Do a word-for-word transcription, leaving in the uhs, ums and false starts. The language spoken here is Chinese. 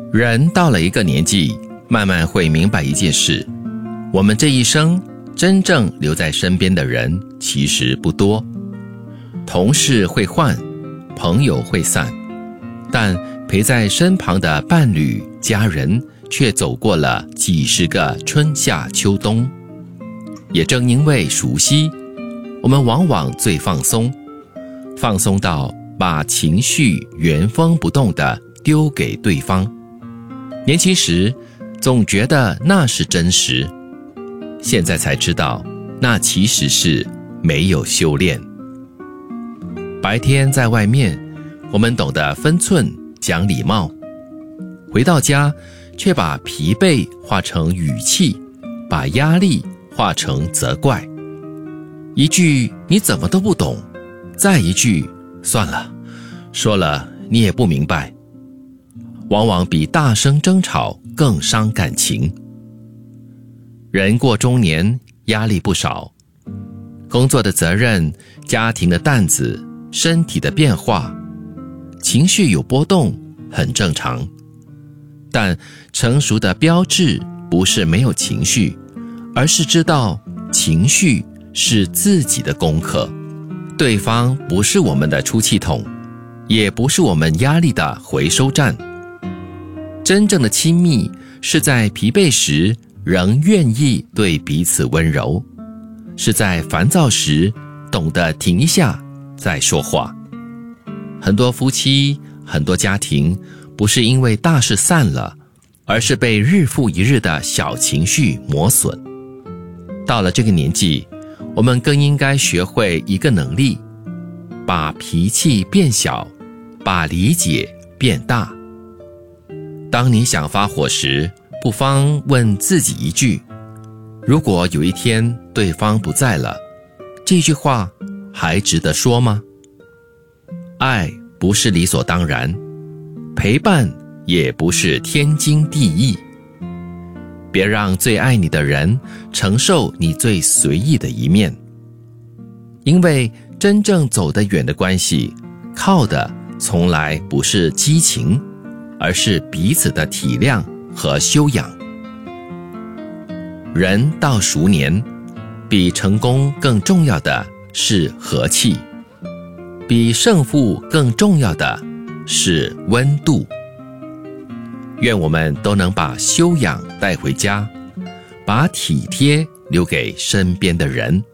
人到了一个年纪，慢慢会明白一件事，我们这一生真正留在身边的人其实不多。同事会换，朋友会散，但陪在身旁的伴侣、家人却走过了几十个春夏秋冬。也正因为熟悉，我们往往最放松，放松到把情绪原封不动地丢给对方。年轻时总觉得那是真实，现在才知道那其实是没有修炼。白天在外面，我们懂得分寸讲礼貌，回到家却把疲惫化成语气，把压力化成责怪。一句你怎么都不懂，再一句算了，说了你也不明白，往往比大声争吵更伤感情。人过中年，压力不少，工作的责任，家庭的担子，身体的变化，情绪有波动很正常。但成熟的标志不是没有情绪，而是知道情绪是自己的功课，对方不是我们的出气筒，也不是我们压力的回收站。真正的亲密是在疲惫时仍愿意对彼此温柔，是在烦躁时懂得停一下再说话。很多夫妻，很多家庭不是因为大事散了，而是被日复一日的小情绪磨损。到了这个年纪，我们更应该学会一个能力，把脾气变小，把理解变大。当你想发火时，不妨问自己一句，如果有一天对方不在了，这句话还值得说吗？爱不是理所当然，陪伴也不是天经地义。别让最爱你的人承受你最随意的一面，因为真正走得远的关系，靠的从来不是激情，而是彼此的体谅和修养。人到熟年，比成功更重要的是和气，比胜负更重要的是温度。愿我们都能把修养带回家，把体贴留给身边的人。